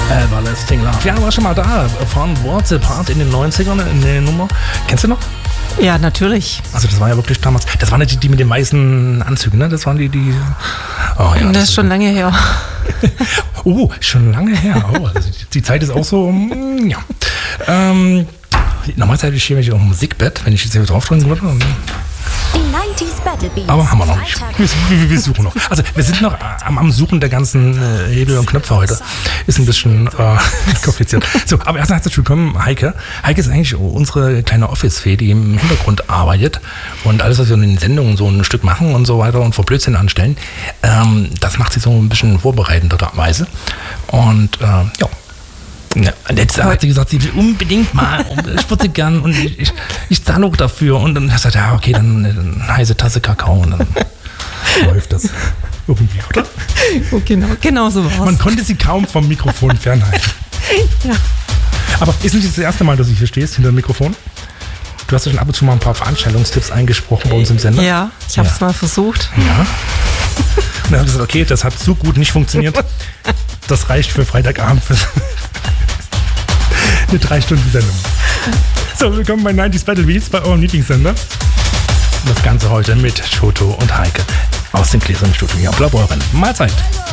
Everlasting Love. Ja, war schon mal da. Von What's Apart in den 90ern in der Nummer. Kennst du noch? Ja, natürlich. Also das war ja wirklich damals, das waren die mit den weißen Anzügen, ne? Das waren die... Oh, ja, das ist schon lange her. Oh, schon lange her. Oh, also die Zeit ist auch so, ja. Normalerweise hätte ich hier auf dem Musikbett, wenn ich jetzt hier draufdrücken würde. Die 90s Battle Beats. Aber haben wir noch nicht. Wir suchen noch. Also wir sind noch am Suchen der ganzen Hebel und Knöpfe heute. Ist ein bisschen kompliziert. So, aber erstmal herzlich willkommen, Heike. Heike ist eigentlich unsere kleine Office-Fee, die im Hintergrund arbeitet. Und alles, was wir in den Sendungen so ein Stück machen und so weiter und vor Blödsinn anstellen, das macht sie so ein bisschen vorbereitenderweise. Und ja. Ja, letztes Jahr hat sie gesagt, sie will unbedingt mal und ich würde gern und ich zahle auch dafür. Und dann hat sie gesagt, ja, okay, dann eine heiße Tasse Kakao und dann läuft das irgendwie, oder? Oh, genau so war's. Man konnte sie kaum vom Mikrofon fernhalten. Ja. Aber ist nicht das erste Mal, dass du hier stehst, hinter dem Mikrofon? Du hast ja schon ab und zu mal ein paar Veranstaltungstipps eingesprochen bei uns im Sender. Ja, ich habe es mal versucht. Ja. Und dann habe ich gesagt, okay, das hat so gut nicht funktioniert. Das reicht für Freitagabend für eine 3-Stunden-Sendung. So, willkommen bei 90s Battle Beats, bei eurem Lieblingssender. Und das Ganze heute mit Shoto und Heike aus dem Gläsernen Studio hier auf Blaubeuren. Mahlzeit!